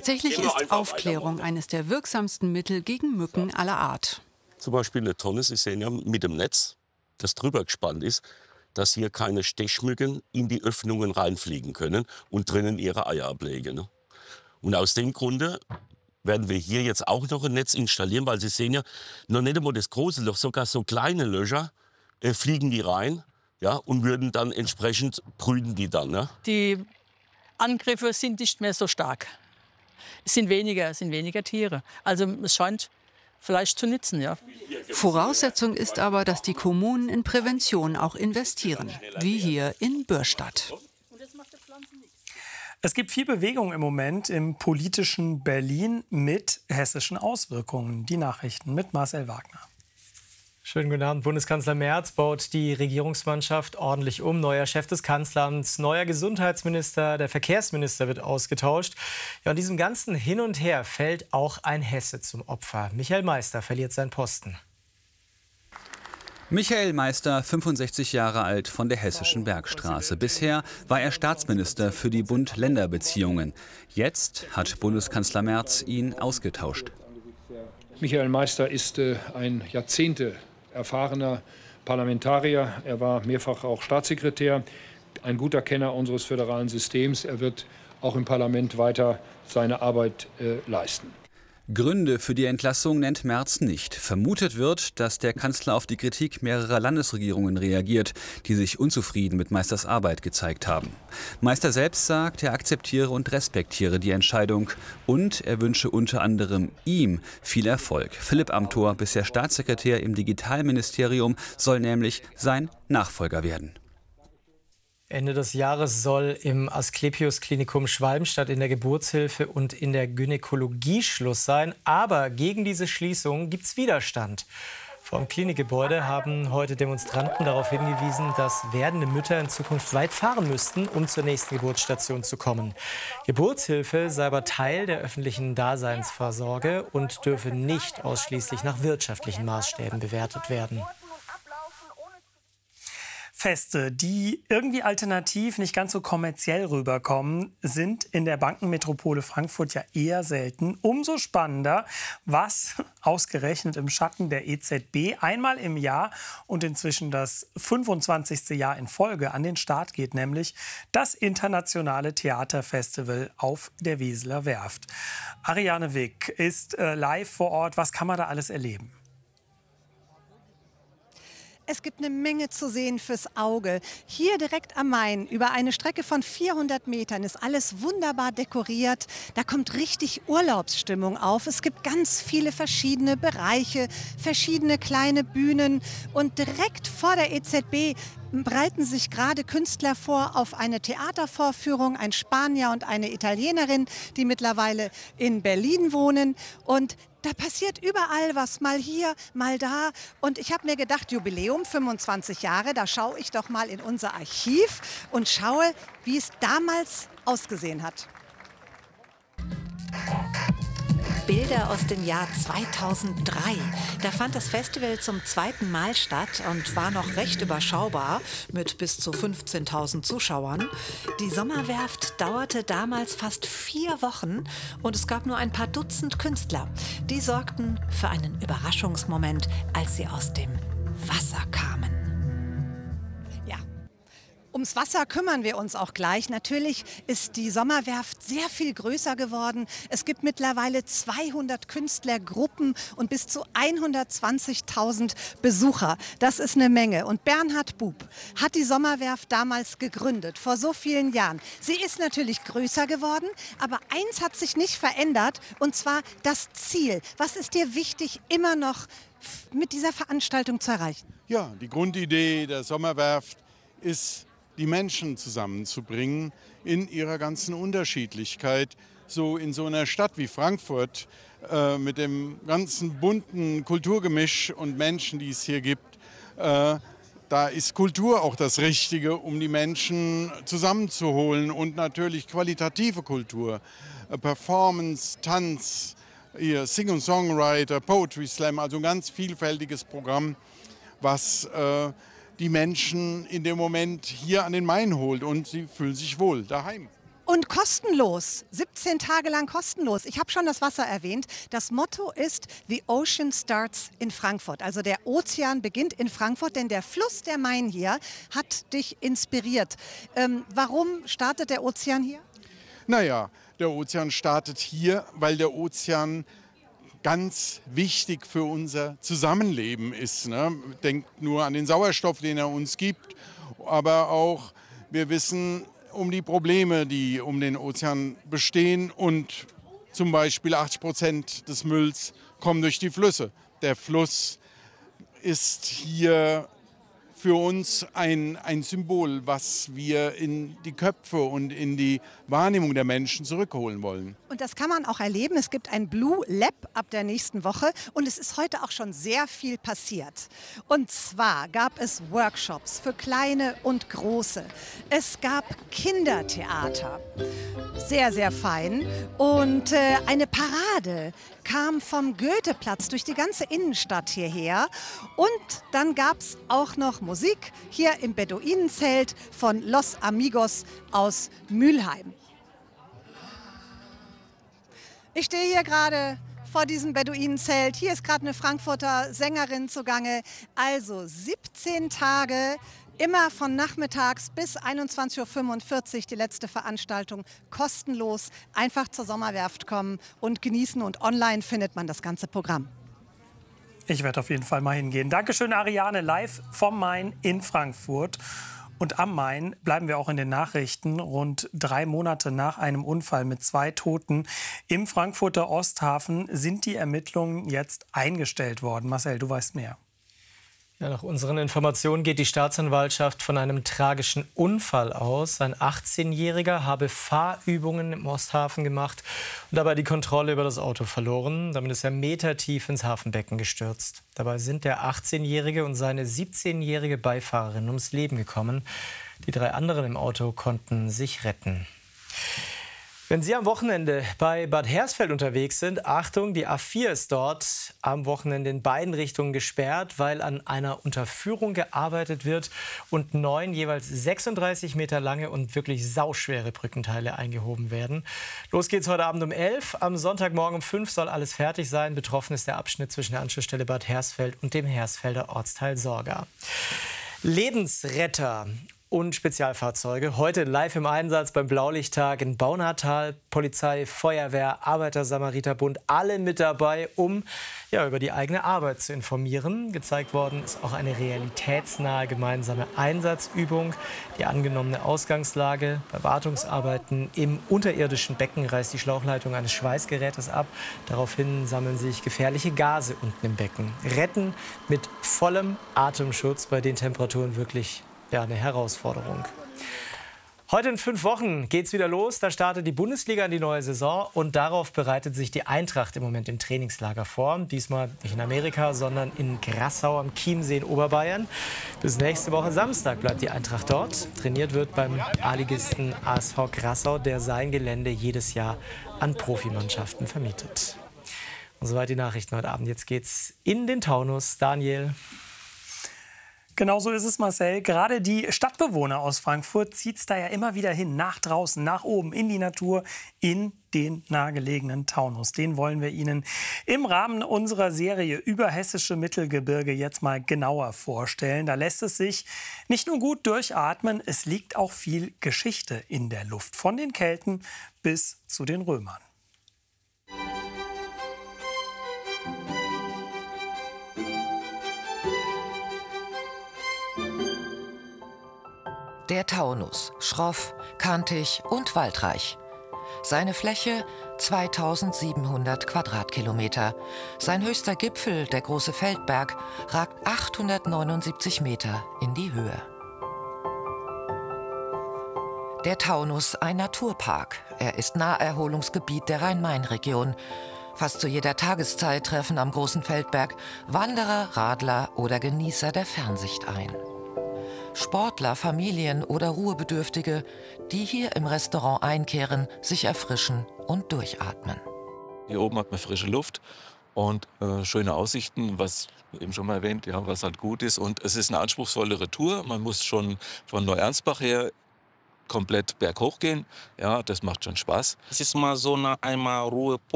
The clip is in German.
Tatsächlich ist Aufklärung eines der wirksamsten Mittel gegen Mücken aller Art. Zum Beispiel eine Tonne, Sie sehen ja mit dem Netz, das drüber gespannt ist, dass hier keine Stechmücken in die Öffnungen reinfliegen können und drinnen ihre Eier ablegen. Ne? Und aus dem Grunde werden wir hier jetzt auch noch ein Netz installieren, weil Sie sehen ja, noch nicht einmal das große Loch, sogar so kleine Löcher fliegen die rein, ja, und würden dann entsprechend brüten die dann. Ne? Die Angriffe sind nicht mehr so stark. Es sind weniger Tiere. Also es scheint vielleicht zu nützen, ja. Voraussetzung ist aber, dass die Kommunen in Prävention auch investieren, wie hier in Bürstadt. Es gibt viel Bewegung im Moment im politischen Berlin mit hessischen Auswirkungen. Die Nachrichten mit Marcel Wagner. Schönen guten Abend. Bundeskanzler Merz baut die Regierungsmannschaft ordentlich um. Neuer Chef des Kanzleramts, neuer Gesundheitsminister, der Verkehrsminister wird ausgetauscht. Ja, und diesem ganzen Hin und Her fällt auch ein Hesse zum Opfer. Michael Meister verliert seinen Posten. Michael Meister, 65 Jahre alt, von der Hessischen Bergstraße. Bisher war er Staatsminister für die Bund-Länder-Beziehungen. Jetzt hat Bundeskanzler Merz ihn ausgetauscht. Michael Meister ist ein Jahrzehnte erfahrener Parlamentarier. Er war mehrfach auch Staatssekretär, ein guter Kenner unseres föderalen Systems. Er wird auch im Parlament weiter seine Arbeit leisten. Gründe für die Entlassung nennt Merz nicht. Vermutet wird, dass der Kanzler auf die Kritik mehrerer Landesregierungen reagiert, die sich unzufrieden mit Meisters Arbeit gezeigt haben. Meister selbst sagt, er akzeptiere und respektiere die Entscheidung und er wünsche unter anderem ihm viel Erfolg. Philipp Amthor, bisher Staatssekretär im Digitalministerium, soll nämlich sein Nachfolger werden. Ende des Jahres soll im Asklepios-Klinikum Schwalbenstadt in der Geburtshilfe und in der Gynäkologie Schluss sein. Aber gegen diese Schließung gibt es Widerstand. Vor dem Klinikgebäude haben heute Demonstranten darauf hingewiesen, dass werdende Mütter in Zukunft weit fahren müssten, um zur nächsten Geburtsstation zu kommen. Geburtshilfe sei aber Teil der öffentlichen Daseinsvorsorge und dürfe nicht ausschließlich nach wirtschaftlichen Maßstäben bewertet werden. Feste, die irgendwie alternativ nicht ganz so kommerziell rüberkommen, sind in der Bankenmetropole Frankfurt ja eher selten. Umso spannender, was ausgerechnet im Schatten der EZB einmal im Jahr und inzwischen das 25. Jahr in Folge an den Start geht, nämlich das internationale Theaterfestival auf der Weseler Werft. Ariane Wick ist live vor Ort. Was kann man da alles erleben? Es gibt eine Menge zu sehen fürs Auge. Hier direkt am Main, über eine Strecke von 400 Metern, ist alles wunderbar dekoriert. Da kommt richtig Urlaubsstimmung auf. Es gibt ganz viele verschiedene Bereiche, verschiedene kleine Bühnen. Und direkt vor der EZB bereiten sich gerade Künstler vor auf eine Theatervorführung. Ein Spanier und eine Italienerin, die mittlerweile in Berlin wohnen. Und da passiert überall was, mal hier, mal da. Und ich habe mir gedacht, Jubiläum, 25 Jahre, da schaue ich doch mal in unser Archiv und schaue, wie es damals ausgesehen hat. Bilder aus dem Jahr 2003. Da fand das Festival zum zweiten Mal statt und war noch recht überschaubar mit bis zu 15.000 Zuschauern. Die Sommerwerft dauerte damals fast 4 Wochen und es gab nur ein paar Dutzend Künstler. Die sorgten für einen Überraschungsmoment, als sie aus dem Wasser kamen. Ums Wasser kümmern wir uns auch gleich. Natürlich ist die Sommerwerft sehr viel größer geworden. Es gibt mittlerweile 200 Künstlergruppen und bis zu 120.000 Besucher. Das ist eine Menge. Und Bernhard Bub hat die Sommerwerft damals gegründet, vor so vielen Jahren. Sie ist natürlich größer geworden, aber eins hat sich nicht verändert, und zwar das Ziel. Was ist dir wichtig, immer noch mit dieser Veranstaltung zu erreichen? Ja, die Grundidee der Sommerwerft ist, die Menschen zusammenzubringen in ihrer ganzen Unterschiedlichkeit. So in so einer Stadt wie Frankfurt mit dem ganzen bunten Kulturgemisch und Menschen, die es hier gibt, da ist Kultur auch das Richtige, um die Menschen zusammenzuholen, und natürlich qualitative Kultur, Performance, Tanz, hier Sing- und Songwriter, Poetry Slam, also ein ganz vielfältiges Programm, was die Menschen in dem Moment hier an den Main holt, und sie fühlen sich wohl daheim. Und kostenlos, 17 Tage lang kostenlos. Ich habe schon das Wasser erwähnt. Das Motto ist The Ocean Starts in Frankfurt. Also der Ozean beginnt in Frankfurt, denn der Fluss der Main hier hat dich inspiriert. Warum startet der Ozean hier? Naja, der Ozean startet hier, weil der Ozean ganz wichtig für unser Zusammenleben ist. Ne? Denkt nur an den Sauerstoff, den er uns gibt, aber auch wir wissen um die Probleme, die um den Ozean bestehen, und zum Beispiel 80% des Mülls kommen durch die Flüsse. Der Fluss ist hier für uns ein Symbol, was wir in die Köpfe und in die Wahrnehmung der Menschen zurückholen wollen. Und das kann man auch erleben. Es gibt ein Blue Lab ab der nächsten Woche und es ist heute auch schon sehr viel passiert. Und zwar gab es Workshops für Kleine und Große. Es gab Kindertheater, sehr, sehr fein. Und eine Parade kam vom Goetheplatz durch die ganze Innenstadt hierher. Und dann gab es auch noch Musik hier im Beduinenzelt von Los Amigos aus Mülheim. Ich stehe hier gerade vor diesem Beduinenzelt. Hier ist gerade eine Frankfurter Sängerin zugange. Also 17 Tage, immer von nachmittags bis 21:45 Uhr die letzte Veranstaltung, kostenlos. Einfach zur Sommerwerft kommen und genießen, und online findet man das ganze Programm. Ich werde auf jeden Fall mal hingehen. Dankeschön, Ariane, live vom Main in Frankfurt. Und am Main bleiben wir auch in den Nachrichten. Rund 3 Monate nach einem Unfall mit 2 Toten im Frankfurter Osthafen sind die Ermittlungen jetzt eingestellt worden. Marcel, du weißt mehr. Ja, nach unseren Informationen geht die Staatsanwaltschaft von einem tragischen Unfall aus. Ein 18-Jähriger habe Fahrübungen im Osthafen gemacht und dabei die Kontrolle über das Auto verloren. Damit ist er metertief ins Hafenbecken gestürzt. Dabei sind der 18-Jährige und seine 17-jährige Beifahrerin ums Leben gekommen. Die 3 anderen im Auto konnten sich retten. Wenn Sie am Wochenende bei Bad Hersfeld unterwegs sind, Achtung, die A4 ist dort am Wochenende in beiden Richtungen gesperrt, weil an einer Unterführung gearbeitet wird und 9 jeweils 36 Meter lange und wirklich sauschwere Brückenteile eingehoben werden. Los geht's heute Abend um 11. Am Sonntagmorgen um 5 soll alles fertig sein. Betroffen ist der Abschnitt zwischen der Anschlussstelle Bad Hersfeld und dem Hersfelder Ortsteil Sorga. Lebensretter und Spezialfahrzeuge. Heute live im Einsatz beim Blaulichttag in Baunatal. Polizei, Feuerwehr, Arbeiter-Samariter-Bund, alle mit dabei, um über die eigene Arbeit zu informieren. Gezeigt worden ist auch eine realitätsnahe gemeinsame Einsatzübung. Die angenommene Ausgangslage: bei Wartungsarbeiten im unterirdischen Becken reißt die Schlauchleitung eines Schweißgerätes ab. Daraufhin sammeln sich gefährliche Gase unten im Becken. Retten mit vollem Atemschutz bei den Temperaturen wirklich eine Herausforderung. Heute in 5 Wochen geht's wieder los. Da startet die Bundesliga in die neue Saison und darauf bereitet sich die Eintracht im Moment im Trainingslager vor. Diesmal nicht in Amerika, sondern in Grassau am Chiemsee in Oberbayern. Bis nächste Woche Samstag bleibt die Eintracht dort. Trainiert wird beim A-Ligisten ASV Grassau, der sein Gelände jedes Jahr an Profimannschaften vermietet. Und soweit die Nachrichten heute Abend. Jetzt geht's in den Taunus. Daniel. Genau so ist es, Marcel. Gerade die Stadtbewohner aus Frankfurt zieht es da ja immer wieder hin, nach draußen, nach oben, in die Natur, in den nahegelegenen Taunus. Den wollen wir Ihnen im Rahmen unserer Serie über hessische Mittelgebirge jetzt mal genauer vorstellen. Da lässt es sich nicht nur gut durchatmen, es liegt auch viel Geschichte in der Luft. Von den Kelten bis zu den Römern. Der Taunus, schroff, kantig und waldreich. Seine Fläche 2700 Quadratkilometer. Sein höchster Gipfel, der Große Feldberg, ragt 879 Meter in die Höhe. Der Taunus, ein Naturpark. Er ist Naherholungsgebiet der Rhein-Main-Region. Fast zu jeder Tageszeit treffen am Großen Feldberg Wanderer, Radler oder Genießer der Fernsicht ein. Sportler, Familien oder Ruhebedürftige, die hier im Restaurant einkehren, sich erfrischen und durchatmen. Hier oben hat man frische Luft und schöne Aussichten, was eben schon mal erwähnt, was halt gut ist. Und es ist eine anspruchsvolle Tour. Man muss schon von Neuernsbach her komplett berghoch gehen. Ja, das macht schon Spaß. Es ist mal so einmal Ruhe.